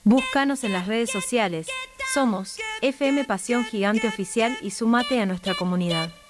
Búscanos en las redes sociales. Somos FM Pasión Gigante Oficial y sumate a nuestra comunidad.